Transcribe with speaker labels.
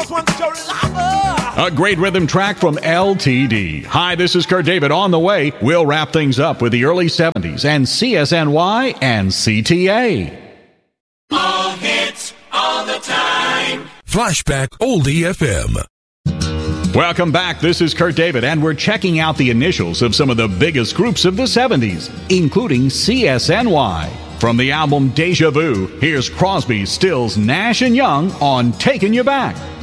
Speaker 1: A great rhythm track from LTD. Hi, this is Kurt David. On the way, we'll wrap things up with the early 70s and CSNY and CTA.
Speaker 2: All hits, all the time.
Speaker 3: Flashback Oldie FM.
Speaker 1: Welcome back. This is Kurt David, and we're checking out the initials of some of the biggest groups of the 70s, including CSNY. From the album Deja Vu, here's Crosby, Stills, Nash & Young on Taking You Back.